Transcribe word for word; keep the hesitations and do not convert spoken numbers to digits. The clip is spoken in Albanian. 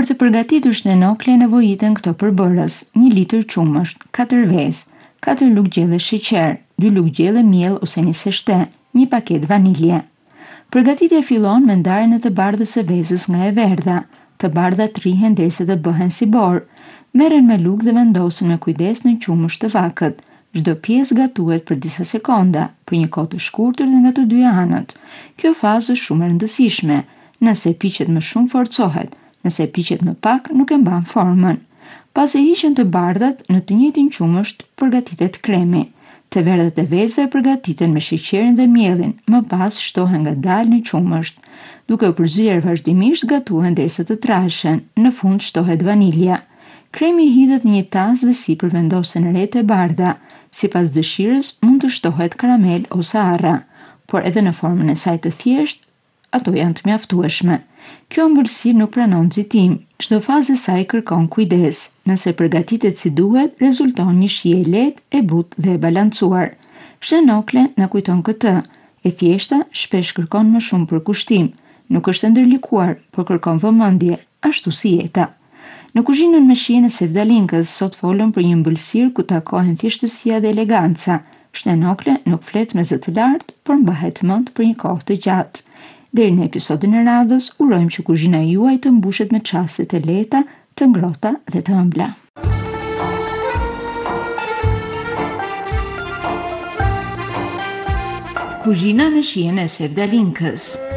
Për të përgatitur shnenokle nevojiten këto përbërës: një litër qumësht, katër vezë, katër lugë gjelle sheqer, dy lugë gjelle miell ose niseshte, një paketë vanilje. Përgatitja fillon me ndarjen e të bardhës së vezës nga e verdha. Të bardhat rrihen derisa të bëhen si borë. Merren me lugë dhe vendosen me kujdes në qumësht të vakët. Çdo pjesë gatuhet për disa sekonda, për një kohë të shkurtër dhe nga të dyja anët. Kjo fazë është shumë e rëndësishme. Nëse piqet më shumë, forcohet. Nëse piqet më pak, nuk e mban formën. Pas e hiqen të bardhat, në të njëjtin qumësht përgatitet kremi. Të verdhat e vezëve përgatiten me sheqerin dhe mielin, më pas shtohen ngadalë në qumësht. Duke u përzyer vazhdimisht, gatuhen derisa të trashen. Në fund shtohet vanilja. Kremi hidhet në një tas dhe sipër vendosen rreth e bardha. Sipas dëshirës, mund të shtohet karamel ose arra, por edhe në formën e saj të thjeshtë, ato janë të mjaftueshme. Kjo ëmbëlsirë nuk pranon nxitim. Çdo fazë e saj kërkon kujdes. Nëse përgatitet si duhet, rezulton një shije lehtë, e butë dhe e balancuar. Shnenokle na kujton këtë. E thjeshta shpesh kërkon më shumë përkushtim. Nuk është e ndërlikuar, por kërkon vëmendje, ashtu si jeta. Në kuzhinën me shijen e Sevdalinkës, sot folëm për një ëmbëlsirë ku takohen thjeshtësia dhe eleganca. Shnenokle nuk flet me zë të lartë, por mbahet mend për një kohë të gjatë. Deri në episodin e radhës, urojmë që kuzhina juaj të mbushet me çaste të lehta, të ngrohta dhe të ëmbla. Kuzhina me shijen e Sevdalinkës.